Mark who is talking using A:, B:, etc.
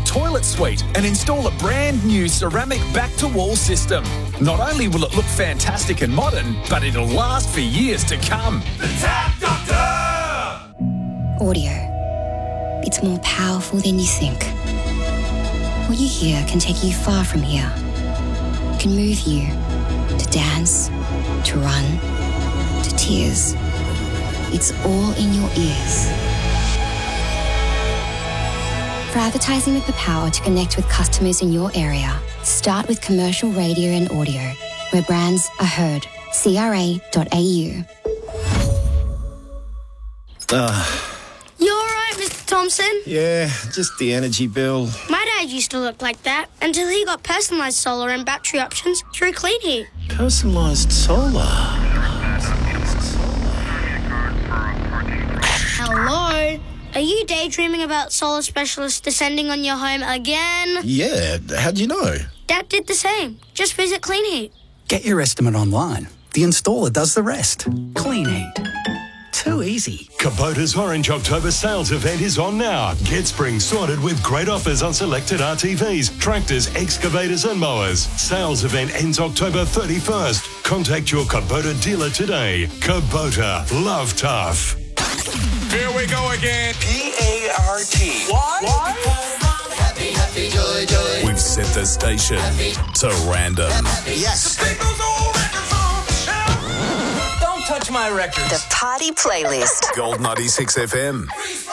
A: toilet suite and install a brand new ceramic back-to-wall system. Not only will it look fantastic and modern, but it'll last for years to come.
B: The Tap Doctor!
C: Audio. It's more powerful than you think. What you hear can take you far from here. It can move you to dance, to run, to tears. It's all in your ears. For advertising with the power to connect with customers in your area, start with commercial radio and audio, where brands are heard. CRA.au.
D: You alright, Mr. Thompson?
E: Yeah, just the energy bill.
D: My dad used to look like that until he got personalised solar and battery options through Clean Heat.
E: Personalised solar.
D: Hello? Are you daydreaming about solar specialists descending on your home again?
E: Yeah, how'd you know?
D: Dad did the same. Just visit Clean Heat.
F: Get your estimate online. The installer does the rest. Clean Heat. Too easy.
G: Kubota's Orange October sales event is on now. Get spring sorted with great offers on selected RTVs, tractors, excavators and mowers. Sales event ends October 31st. Contact your Kubota dealer today. Kubota. Love tough.
B: Here we go again.
H: P-A-R-T.
B: Why?
H: Happy, happy, joy, joy.
I: We've set the station to random.
H: Yes.
J: Don't touch my records.
K: The Party Playlist.
I: Gold 96 FM.